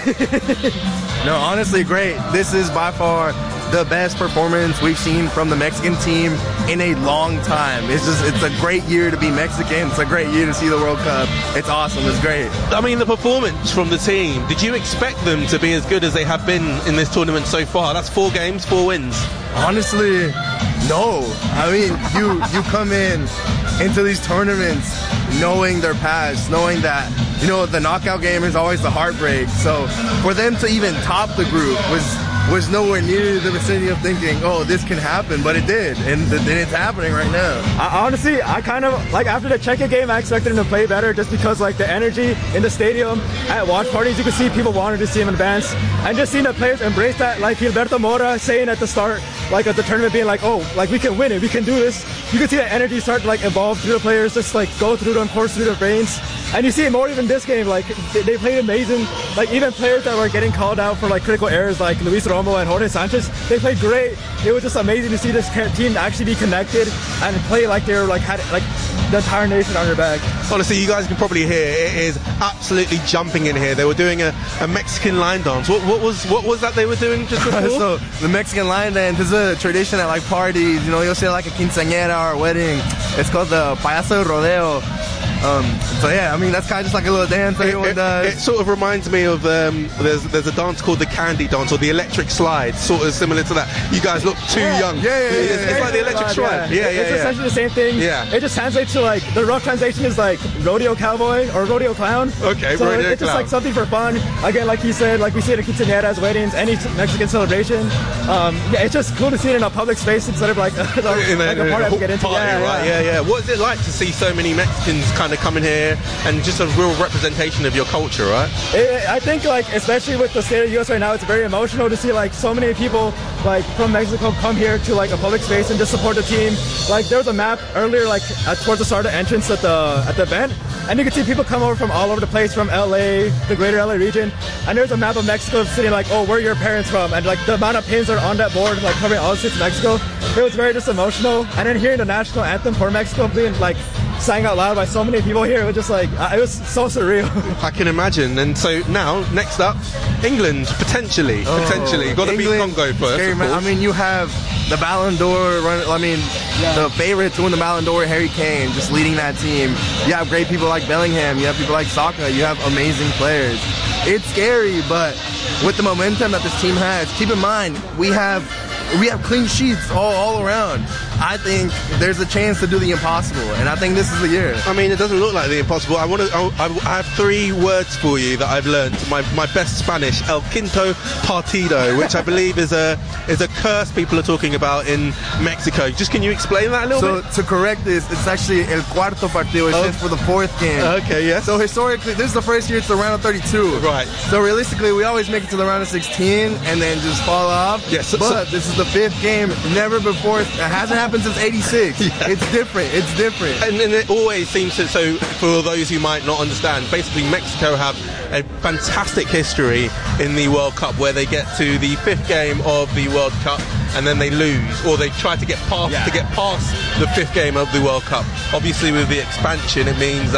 No, honestly, great. This is by far the best performance we've seen from the Mexican team in a long time. It's just, it's a great year to be Mexican. It's a great year to see the World Cup. It's awesome. It's great. I mean, the performance from the team, did you expect them to be as good as they have been in this tournament so far? That's four games, four wins. Honestly, no. I mean, you, you come in into these tournaments knowing their past, knowing that, you know, the knockout game is always the heartbreak. So for them to even top the group was was nowhere near the vicinity of thinking, oh, this can happen, but it did, and, th- and it's happening right now. I, honestly, I kind of, like, after the Czechia game, I expected them to play better just because, like, the energy in the stadium at watch parties, you could see people wanted to see him advance, and just seeing the players embrace that, like Gilberto Mora saying at the start, like, at the tournament, being like, oh, like, we can win it, we can do this. You could see that energy start to, like, evolve through the players, just, like, go through them, course through their brains. And you see it more even this game, like, they, they played amazing. Like, even players that were getting called out for, like, critical errors, like Luis Romo and Jorge Sanchez, they played great. It was just amazing to see this team actually be connected and play like they were, like, had, like, the entire nation on their back. Honestly, you guys can probably hear it is absolutely jumping in here. They were doing a, a Mexican line dance. What, what was what was that they were doing just before? So, the Mexican line dance is a tradition at, like, parties. You know, you'll see, like, a quinceañera or a wedding. It's called the Payaso de Rodeo. Um, so yeah, I mean, that's kind of just like a little dance everyone it, it, does. It sort of reminds me of um, there's there's a dance called the candy dance or the electric slide, sort of similar to that. You guys look too yeah. young. Yeah, yeah, yeah. It's, yeah, it's yeah, like the electric yeah, slide. Yeah, yeah, It's yeah. essentially the same thing. Yeah. It just translates to, like, the rough translation is like rodeo cowboy or rodeo clown. Okay, so rodeo it's just clown. like something for fun. Again, like you said, like we see it at quinceañeras, weddings, any Mexican celebration. Um, yeah, it's just cool to see it in a public space instead of like, like, in a, like a party I get into. Party, yeah, right? yeah, yeah, yeah. What is it like to see so many Mexicans kind of coming here and just a real representation of your culture, right? It, I think, like, especially with the state of the U S right now, it's very emotional to see, like, so many people, like, from Mexico come here to, like, a public space and just support the team. Like, there was a map earlier, like, at, towards the start of the entrance at the at the event, and you could see people come over from all over the place, from L A, the greater L A region, and there's a map of Mexico sitting like, oh, where are your parents from? And, like, the amount of pins that are on that board, like, covering all the states of Mexico, it was very just emotional. And then hearing the national anthem for Mexico being, like, sang out loud by so many people here, it was just like, it was so surreal. I can imagine. And so now, next up, England, potentially, oh, potentially. Got to beat Congo first, scary, of man. I mean, you have the Ballon d'Or, run, I mean, yeah. the favorite to win the Ballon d'Or, Harry Kane, just leading that team. You have great people like Bellingham, you have people like Saka, you have amazing players. It's scary, but with the momentum that this team has, keep in mind, we have we have clean sheets all, all around. I think there's a chance to do the impossible, and I think this is the year. I mean, it doesn't look like the impossible. I want to. I, I have three words for you that I've learned. My my best Spanish, el quinto partido, which I believe is a is a curse people are talking about in Mexico. Just can you explain that a little so, bit? So to correct this, it's actually el cuarto partido. It's oh. just for the fourth game. Okay, yes. So historically, this is the first year it's the round of thirty-two. Right. So realistically, we always make it to the round of sixteen and then just fall off. Yes. So, but so, this is the fifth game. Never before. It hasn't happened since eighty-six. Yeah. It's different. It's different. And, and it always seems to, so for those who might not understand, basically Mexico have a fantastic history in the World Cup where they get to the fifth game of the World Cup and then they lose, or they try to get past yeah. to get past the fifth game of the World Cup. Obviously with the expansion it means that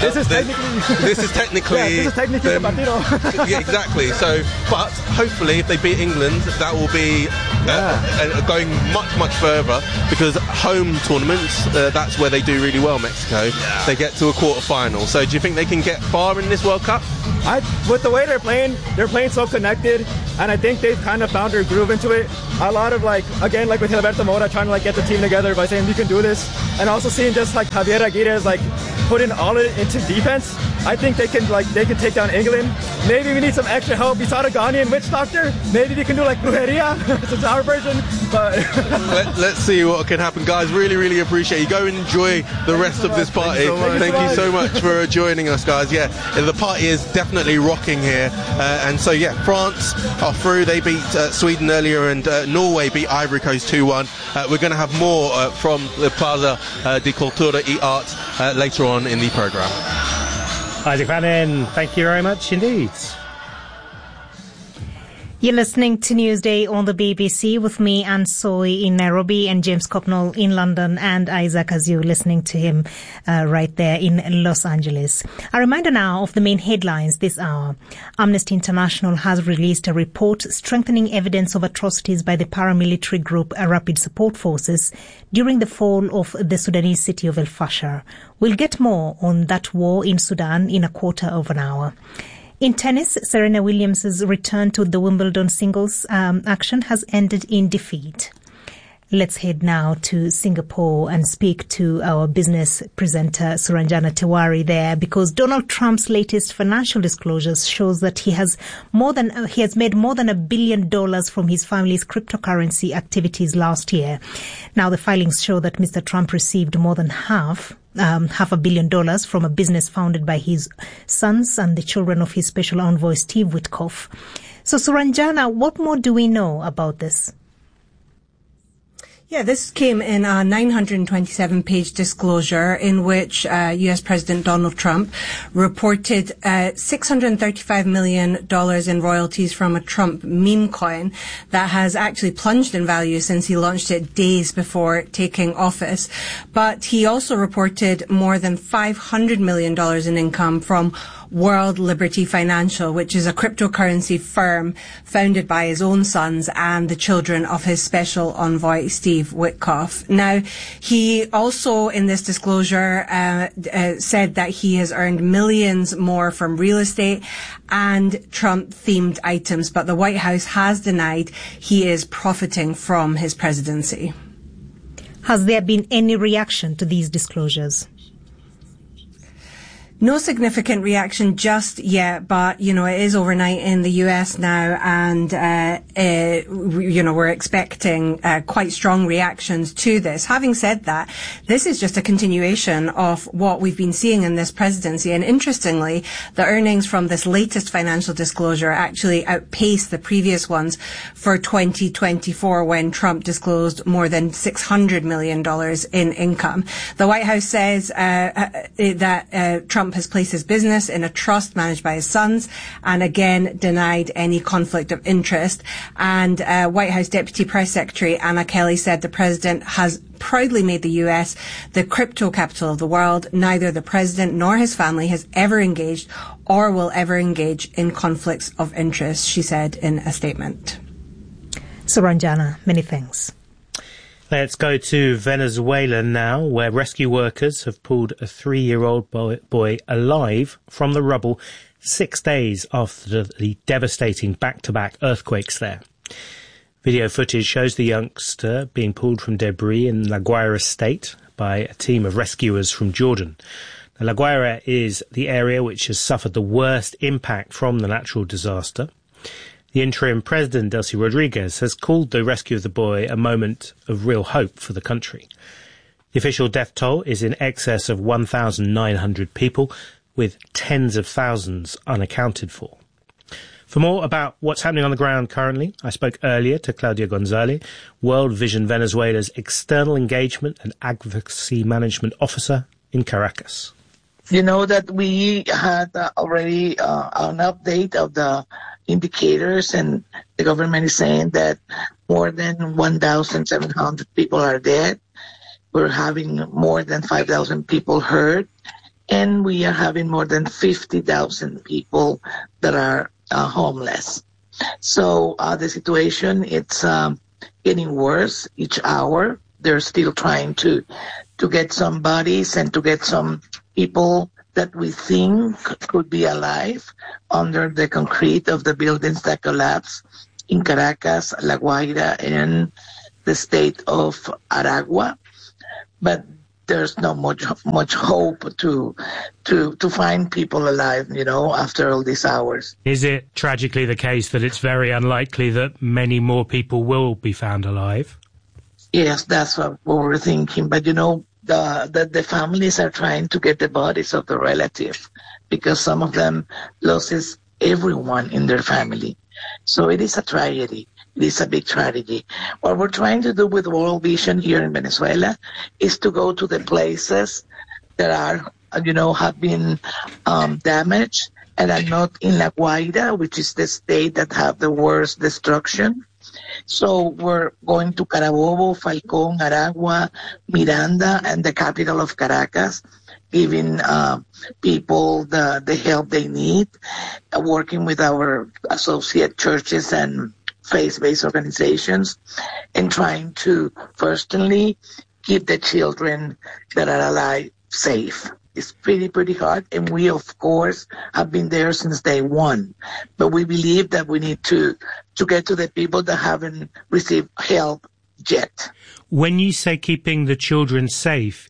This is the, technically. This is technically. yeah, this is technically them, the partido. Yeah, exactly. So, but hopefully, if they beat England, that will be uh, yeah. uh, going much, much further, because home tournaments, uh, that's where they do really well. Mexico, yeah. They get to a quarter final. So, do you think they can get far in this World Cup? I, with the way they're playing, they're playing so connected, and I think they've kind of found their groove into it. A lot of like, again, like with Gilberto Mora trying to like get the team together by saying we can do this, and also seeing just like Javier Aguirre like putting all of it into defense. I think they can like they can take down England. Maybe we need some extra help. We saw the Ghanaian witch doctor. Maybe we can do like brujeria. It's our version, but Let, let's see what can happen, guys. Really, really appreciate you. Go and enjoy the rest of this party. Thank you so much for joining us, guys. Yeah, the party is definitely rocking here, uh, and so yeah, France are through. They beat uh, Sweden earlier, and uh, Norway beat Ivory Coast two one. Uh, we're going to have more uh, from the Plaza uh, de Cultura y Art uh, later on in the programme. Isaac Fannin, thank you very much indeed. You're listening to Newsday on the B B C with me, Anne Soy in Nairobi, and James Copnall in London, and Isaac, as you're listening to him uh, right there in Los Angeles. A reminder now of the main headlines this hour. Amnesty International has released a report strengthening evidence of atrocities by the paramilitary group Rapid Support Forces during the fall of the Sudanese city of El Fasher. We'll get more on that war in Sudan in a quarter of an hour. In tennis, Serena Williams' return to the Wimbledon singles um, action has ended in defeat. Let's head now to Singapore and speak to our business presenter, Suranjana Tiwari there, because Donald Trump's latest financial disclosures shows that he has more than uh, he has made more than a billion dollars from his family's cryptocurrency activities last year. Now, the filings show that Mister Trump received more than half Um, half a billion dollars from a business founded by his sons and the children of his special envoy, Steve Witkoff. So, Suranjana, what more do we know about this? Yeah, this came in a nine hundred twenty-seven page disclosure in which uh, U S President Donald Trump reported uh, six hundred thirty-five million dollars in royalties from a Trump meme coin that has actually plunged in value since he launched it days before taking office. But he also reported more than five hundred million dollars in income from World Liberty Financial, which is a cryptocurrency firm founded by his own sons and the children of his special envoy, Steve Witkoff. Now, he also, in this disclosure, uh, uh, said that he has earned millions more from real estate and Trump-themed items, but the White House has denied he is profiting from his presidency. Has there been any reaction to these disclosures? No significant reaction just yet, but, you know, it is overnight in the U S now, and, uh, uh you know, we're expecting uh, quite strong reactions to this. Having said that, this is just a continuation of what we've been seeing in this presidency, and interestingly, the earnings from this latest financial disclosure actually outpaced the previous ones for twenty twenty-four, when Trump disclosed more than six hundred million dollars in income. The White House says uh, that uh, Trump has placed his business in a trust managed by his sons, and again denied any conflict of interest. And uh, White House Deputy Press Secretary Anna Kelly said the president has proudly made the U S the crypto capital of the world. Neither the president nor his family has ever engaged or will ever engage in conflicts of interest, she said in a statement. Suranjana, many thanks. Let's go to Venezuela now, where rescue workers have pulled a three-year-old boy, boy alive from the rubble six days after the devastating back-to-back earthquakes there. Video footage shows the youngster being pulled from debris in La Guaira state by a team of rescuers from Jordan. Now, La Guaira is the area which has suffered the worst impact from the natural disaster. The interim president, Delcy Rodriguez, has called the rescue of the boy a moment of real hope for the country. The official death toll is in excess of one thousand nine hundred people, with tens of thousands unaccounted for. For more about what's happening on the ground currently, I spoke earlier to Claudia Gonzalez, World Vision Venezuela's External Engagement and Advocacy Management Officer in Caracas. You know that we had uh, already uh, an update of the indicators, and the government is saying that more than one thousand seven hundred people are dead. We're having more than five thousand people hurt, and we are having more than fifty thousand people that are uh, homeless. So uh, the situation, it's um, getting worse each hour. They're still trying to to get some bodies and to get some people that we think could be alive under the concrete of the buildings that collapsed in Caracas, La Guaira, and the state of Aragua. But there's not much much hope to to to find people alive, you know, after all these hours. Is it tragically the case that it's very unlikely that many more people will be found alive? Yes, that's what we're thinking. But, you know, the, the, the families are trying to get the bodies of the relatives because some of them loses everyone in their family. So it is a tragedy. It is a big tragedy. What we're trying to do with World Vision here in Venezuela is to go to the places that are, you know, have been um, damaged and are not in La Guaira, which is the state that have the worst destruction. So we're going to Carabobo, Falcón, Aragua, Miranda, and the capital of Caracas, giving uh, people the, the help they need, uh, working with our associate churches and faith-based organizations, and trying to, firstly, keep the children that are alive safe. It's pretty, pretty hard, and we, of course, have been there since day one. But we believe that we need to, to get to the people that haven't received help yet. When you say keeping the children safe,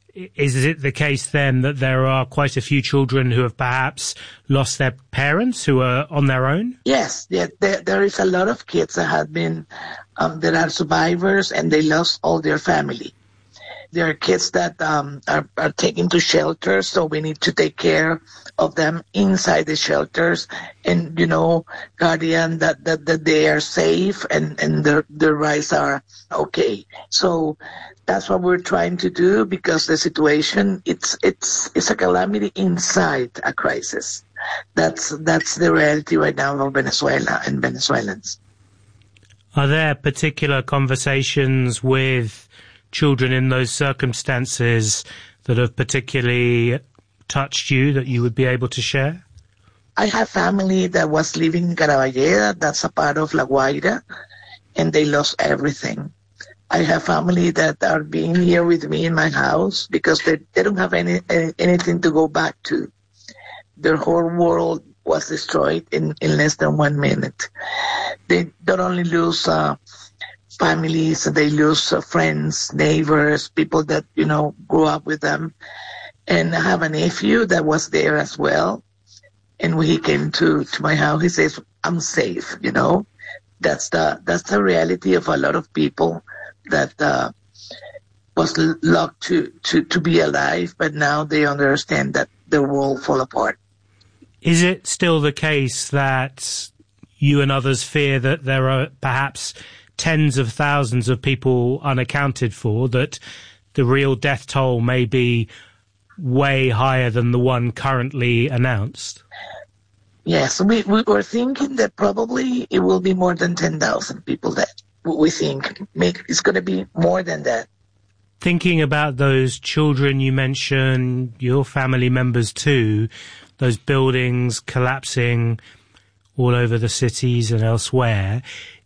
is it the case then that there are quite a few children who have perhaps lost their parents, who are on their own? Yes, yeah, there, there is a lot of kids that have been, um, that are survivors, and they lost all their family. There are kids that um, are, are taken to shelters, so we need to take care of them inside the shelters and, you know, guardian that, that, that they are safe and, and their, their rights are okay. So that's what we're trying to do, because the situation, it's it's it's a calamity inside a crisis. That's that's the reality right now of Venezuela and Venezuelans. Are there particular conversations with children in those circumstances that have particularly touched you that you would be able to share? I have family that was living in Caraballeda, that's a part of La Guaira, and they lost everything. I have family that are being here with me in my house because they, they don't have any, any anything to go back to. Their whole world was destroyed in, in less than one minute. They don't only lose uh, families, they lose uh, friends, neighbors, people that, you know, grew up with them. And I have a nephew that was there as well. And when he came to, to my house, he says, I'm safe, you know. That's the that's the reality of a lot of people that uh, was lucky to, to, to be alive, but now they understand that the world fall apart. Is it still the case that you and others fear that there are perhaps tens of thousands of people unaccounted for, that the real death toll may be way higher than the one currently announced? Yes, we, we were thinking that probably it will be more than ten thousand people dead. We think it's going to be more than that. Thinking about those children you mentioned, your family members too, those buildings collapsing all over the cities and elsewhere,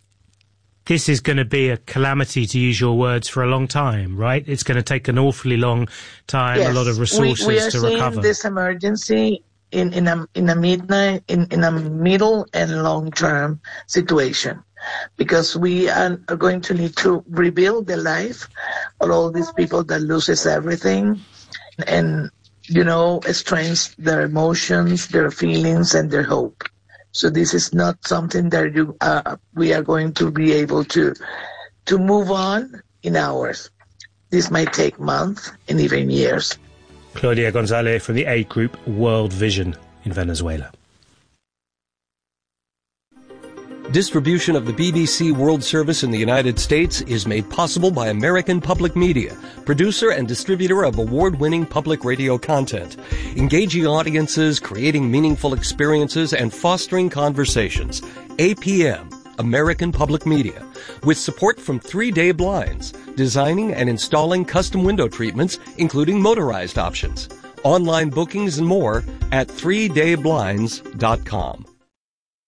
this is going to be a calamity, to use your words, for a long time, right? It's going to take an awfully long time, yes, a lot of resources we, we are to seeing recover. This emergency in, in a in a midnight in, in a middle and long term situation. Because we are going to need to rebuild the life of all these people that loses everything and, you know, strengthens their emotions, their feelings, and their hope. So this is not something that you uh, we are going to be able to to move on in hours. This might take months and even years. Claudia Gonzalez from the aid group World Vision in Venezuela. Distribution of the B B C World Service in the United States is made possible by American Public Media, producer and distributor of award-winning public radio content, engaging audiences, creating meaningful experiences, and fostering conversations. A P M, American Public Media, with support from Three Day Blinds, designing and installing custom window treatments, including motorized options. online bookings, and more at three day blinds dot com.